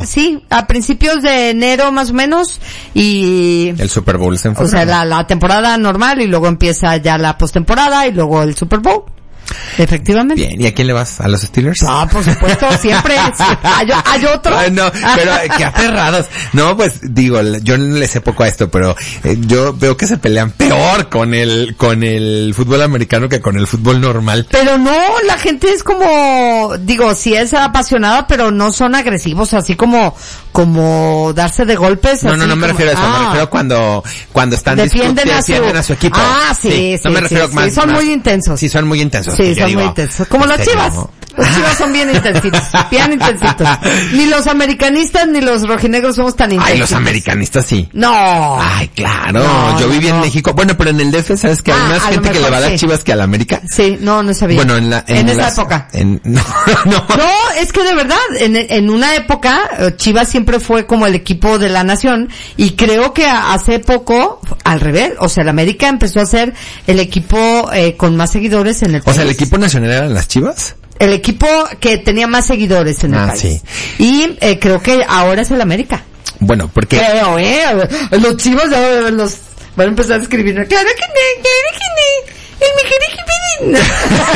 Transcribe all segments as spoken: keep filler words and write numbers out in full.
sí, a principios de enero más o menos, y... El Super Bowl se O sea, la, la temporada normal y luego empieza ya la postemporada y luego el Super Bowl. Efectivamente. Bien, ¿y a quién le vas? ¿A los Steelers? Ah, por supuesto, siempre. Hay, hay otro. Ay, no, pero qué aferrados. No, pues digo, yo no le sé poco a esto, pero eh, yo veo que se pelean peor con el con el fútbol americano que con el fútbol normal. Pero no, la gente es como, digo, sí es apasionada, pero no son agresivos, así como como darse de golpes. No, así no, no me como, refiero a eso, ah, me refiero cuando cuando están defienden, a su, defienden a su equipo. Ah, sí, sí, no me refiero sí, más, sí, son más, muy intensos. Sí, son muy intensos. Sí, yo son digo, muy intensos. Como las ¿en serio? Chivas. Los Chivas son bien intensitos, bien intensitos. Ni los americanistas ni los rojinegros somos tan intensos. Ay, los americanistas sí. No. Ay, claro. No, yo viví no. en México. Bueno, pero en el D F, ¿sabes que hay Ah, más a lo gente que le mejor va a las sí. Chivas que a la América? Sí, no, no sabía. Bueno, en la... En, En esa las- época. En, no, no. No, es que de verdad, en, en una época, eh, Chivas siempre fue como el equipo de la nación, y creo que a- hace poco, al revés, o sea, la América empezó a ser el equipo eh, con más seguidores en el O país. sea, ¿el equipo nacional eran las Chivas? El equipo que tenía más seguidores en el Ah, país. sí. Y eh, creo que ahora es el América. Bueno, porque... Creo, eh, los Chivas, eh, los van a empezar a escribir, claro que no, claro que no. El mejor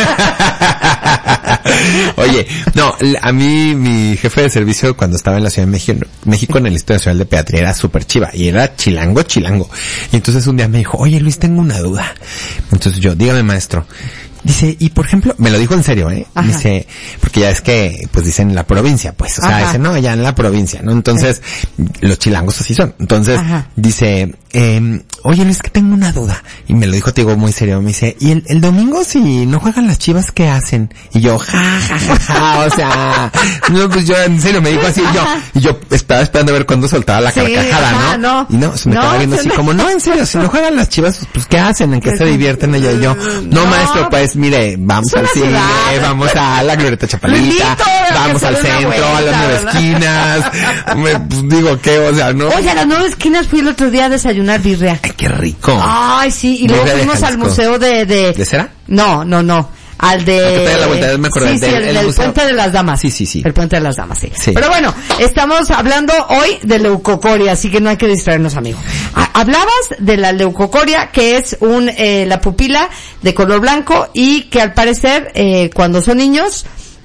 equipo. Oye, no, l- a mí mi jefe de servicio cuando estaba en la Ciudad de México, México en el Instituto Nacional de Pediatría era súper chiva y era chilango, chilango. Y entonces un día me dijo, oye Luis, tengo una duda. Entonces yo, dígame maestro. Dice, y por ejemplo, me lo dijo en serio, ¿eh? Ajá. Dice, porque ya es que, pues dicen la provincia, pues, o sea, Ajá. dice, no, ya en la provincia, ¿no? Entonces, los chilangos así son. Entonces, Ajá. dice, eh, oye Luis, que tengo una duda. Y me lo dijo, te digo, muy serio, me dice, ¿y el, el domingo si no juegan las Chivas, qué hacen? Y yo, ja, ja, ja, ja, o sea, no, pues yo, en serio, me dijo así, y yo, y yo estaba esperando a ver cuándo soltaba la Sí, carcajada, ajá, ¿no? no. Y no, se me No, estaba viendo se así me- como, no, en serio, si no juegan las Chivas, pues ¿qué hacen? ¿En qué se divierten ella y yo? No, No. maestro, pues mire, vamos Es al una cine, ciudad. vamos a la Glorieta Chapalita, Luisito, que vamos se al dé una centro, a las vuelta, nueve ¿verdad? esquinas, me, pues, digo, ¿qué? O sea, no. Oye, a las nueve esquinas fui el otro día a desayunar birria. Ay, qué rico. Ay, sí, y luego Birria de fuimos al Jalisco. museo de, de... ¿De cera? No, no, no. Al de... Al que te da la vuelta, me acordé, Sí, sí, del- el el del museo. Puente de las Damas. Sí, sí, sí. El Puente de las Damas, sí. Sí. Pero bueno, estamos hablando hoy de leucocoria, así que no hay que distraernos, amigo. Ha- Hablabas de la leucocoria, que es un, eh, la pupila de color blanco y que al parecer, eh, cuando son niños,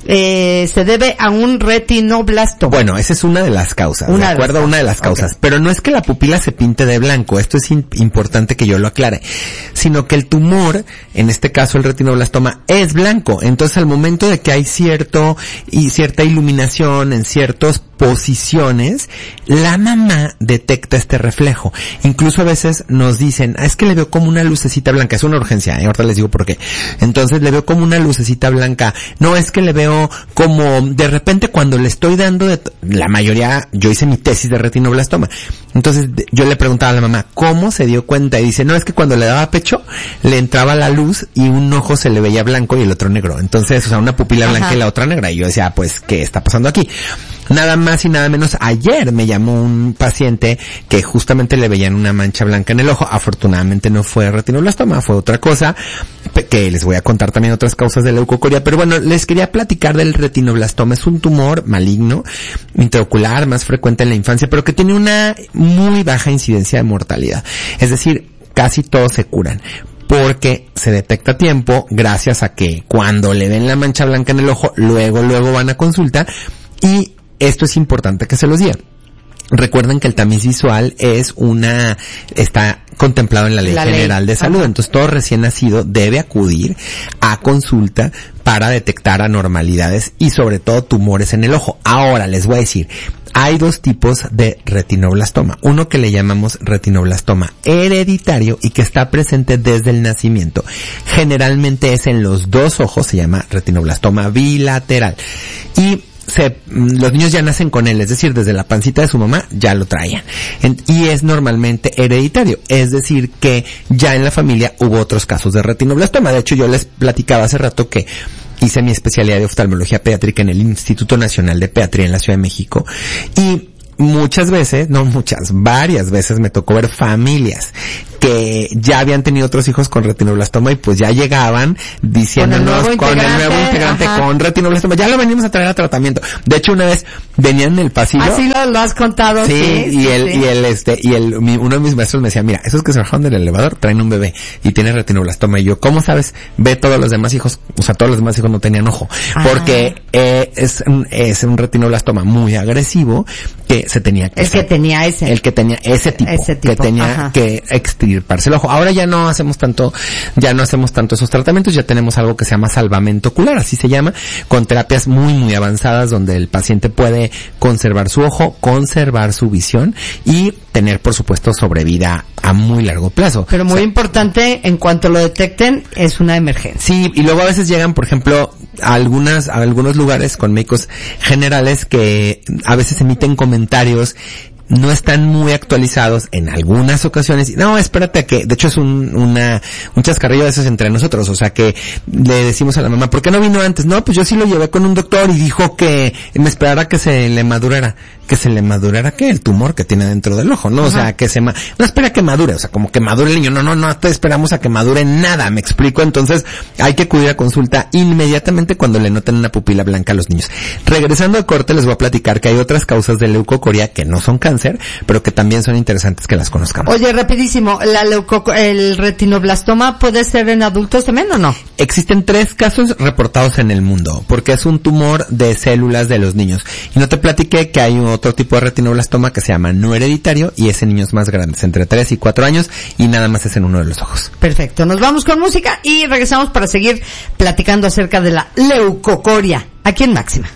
eh, se debe a un retinoblastoma. Bueno, esa es una de las causas, Una ¿de de acuerdo? las Una de las causas, causas. ok. Pero no es que la pupila se pinte de blanco, esto es in- importante que yo lo aclare, sino que el tumor, en este caso el retinoblastoma, es blanco. Entonces al momento de que hay cierto y cierta iluminación en ciertas posiciones, la mamá detecta este reflejo. Incluso a veces nos dicen, ah, es que le veo como una lucecita blanca, es una urgencia, ¿eh? Ahorita les digo por qué. Entonces le veo como una lucecita blanca. No, es que le veo como, de repente cuando le estoy dando, de la mayoría, yo hice mi tesis de retinoblastoma. Entonces de- yo le preguntaba a la mamá, ¿cómo se dio cuenta? Y dice, no, es que cuando le daba pecho, le entraba la luz y un ojo se le veía blanco y el otro negro. Entonces, o sea, una pupila blanca Ajá. y la otra negra. Y yo decía, pues, ¿qué está pasando aquí? Nada más y nada menos, ayer me llamó un paciente que justamente le veían una mancha blanca en el ojo. Afortunadamente no fue retinoblastoma, fue otra cosa, pe- que les voy a contar también otras causas de leucocoria. Pero bueno, les quería platicar del retinoblastoma. Es un tumor maligno, intraocular, más frecuente en la infancia, pero que tiene una muy baja incidencia de mortalidad. Es decir, casi todos se curan. Porque se detecta a tiempo, gracias a que cuando le ven la mancha blanca en el ojo, luego, luego van a consulta. Y esto es importante que se los diga. Recuerden que el tamiz visual es una, está contemplado en la Ley La ley. General de Salud. Ajá. Entonces todo recién nacido debe acudir a consulta para detectar anormalidades y sobre todo tumores en el ojo. Ahora les voy a decir, hay dos tipos de retinoblastoma. Uno que le llamamos retinoblastoma hereditario y que está presente desde el nacimiento. Generalmente es en los dos ojos, se llama retinoblastoma bilateral. Y se, los niños ya nacen con él, es decir, desde la pancita de su mamá ya lo traían. En, y es normalmente hereditario, es decir, que ya en la familia hubo otros casos de retinoblastoma. De hecho, yo les platicaba hace rato que hice mi especialidad de oftalmología pediátrica en el Instituto Nacional de Pediatría en la Ciudad de México y muchas veces, no muchas, varias veces me tocó ver familias que ya habían tenido otros hijos con retinoblastoma y pues ya llegaban diciéndonos con el nuevo integrante, nuevo integrante con retinoblastoma. Ya lo venimos a traer a tratamiento. De hecho, una vez venían en el pasillo. Así lo, lo has contado. Sí, sí y sí, el, sí. y el, este, y el, mi, uno de mis maestros me decía, mira, esos que se bajaron del elevador traen un bebé y tiene retinoblastoma. Y yo, ¿cómo sabes? Ve todos los demás hijos, o sea, todos los demás hijos no tenían ojo. Ajá. Porque, eh, es, es un retinoblastoma muy agresivo que se tenía que El hacer. que tenía ese. El que tenía ese tipo. Ese tipo, que tenía ajá. que extirparse el ojo. Ahora ya no hacemos tanto, ya no hacemos tanto esos tratamientos, ya tenemos algo que se llama salvamento ocular, así se llama, con terapias muy, muy avanzadas donde el paciente puede conservar su ojo, conservar su visión y tener, por supuesto, sobrevida a muy largo plazo. Pero muy o sea, importante, en cuanto lo detecten, es una emergencia. Sí, y luego a veces llegan, por ejemplo, a algunas, a algunos lugares con médicos generales que a veces emiten comentarios no están muy actualizados en algunas ocasiones. No, espérate a que, de hecho es un, una, un chascarrillo de esos entre nosotros, o sea que le decimos a la mamá, ¿por qué no vino antes? No, pues yo sí lo llevé con un doctor y dijo que me esperara que se le madurara. Que se le madurara, ¿qué? El tumor que tiene dentro del ojo, ¿no? Ajá. O sea, que se ma, no espera que madure, o sea, como que madure el niño, no, no, no te esperamos a que madure nada, me explico. Entonces, hay que acudir a consulta inmediatamente cuando le noten una pupila blanca a los niños. Regresando al corte, les voy a platicar que hay otras causas de leucocoria que no son cáncer, pero que también son interesantes que las conozcamos. Oye, rapidísimo, la leuco, el retinoblastoma puede ser en adultos también o no? Existen tres casos reportados en el mundo, porque es un tumor de células de los niños. Y no te platiqué que hay otro tipo de retinoblastoma que se llama no hereditario y es en niños más grandes, entre tres y cuatro años, y nada más es en uno de los ojos. Perfecto, nos vamos con música y regresamos para seguir platicando acerca de la leucocoria, aquí en Máxima.